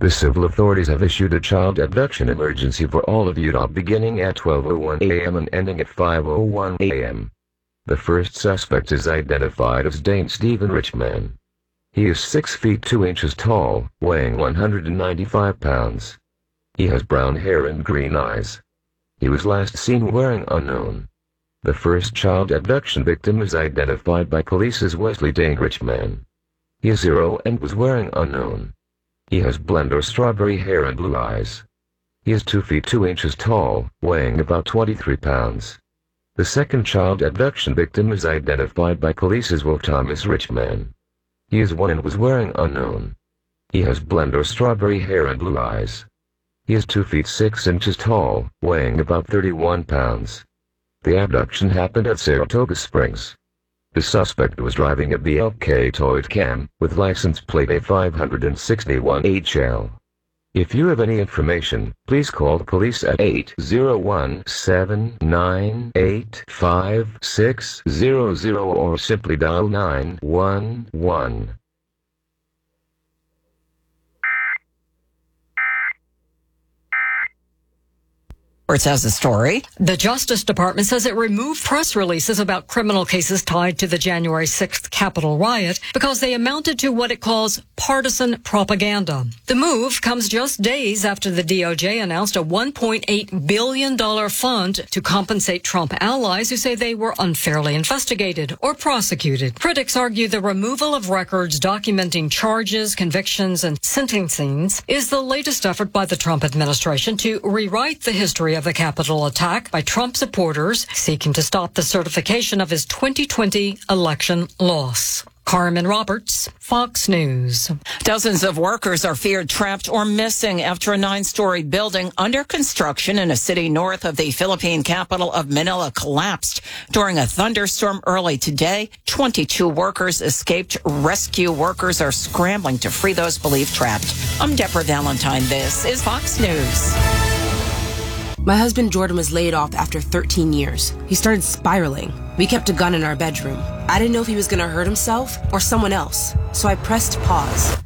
The civil authorities have issued a child abduction emergency for all of Utah beginning at 12:01 a.m. and ending at 5:01 a.m. The first suspect is identified as Dane Stephen Richman. He is 6 feet 2 inches tall, weighing 195 pounds. He has brown hair and green eyes. He was last seen wearing unknown. The first child abduction victim is identified by police as Wesley Dane Richman. He is 0 and was wearing unknown. He has blonde or strawberry hair and blue eyes. He is 2 feet 2 inches tall, weighing about 23 pounds. The second child abduction victim is identified by police as Will Thomas Richman. He is 1 and was wearing unknown. He has blonde or strawberry hair and blue eyes. He is 2 feet 6 inches tall, weighing about 31 pounds. The abduction happened at Saratoga Springs. The suspect was driving a BLK Toyota Cam with license plate A561HL. If you have any information, please call the police at 801-798-5600 or simply dial 911. It has a story. The Justice Department says it removed press releases about criminal cases tied to the January 6th Capitol riot because they amounted to what it calls partisan propaganda. The move comes just days after the DOJ announced a $1.8 billion fund to compensate Trump allies who say they were unfairly investigated or prosecuted. Critics argue the removal of records documenting charges, convictions, and sentencings is the latest effort by the Trump administration to rewrite the history of the Capitol attack by Trump supporters seeking to stop the certification of his 2020 election loss. Carmen Roberts, Fox News. Dozens of workers are feared trapped or missing after a 9-story building under construction in a city north of the Philippine capital of Manila collapsed during a thunderstorm early today. 22 workers escaped. Rescue workers are scrambling to free those believed trapped. I'm Deborah Valentine. This is Fox News. My husband Jordan was laid off after 13 years. He started spiraling. We kept a gun in our bedroom. I didn't know if he was going to hurt himself or someone else, so I pressed pause.